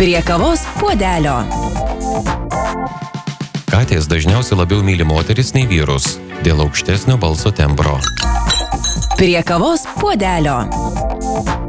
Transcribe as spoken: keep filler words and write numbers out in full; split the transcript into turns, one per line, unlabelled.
Prie kavos puodelio.
Katės dažniausiai labiau myli moteris nei vyrus dėl aukštesnio balso tembro.
Prie kavos puodelio.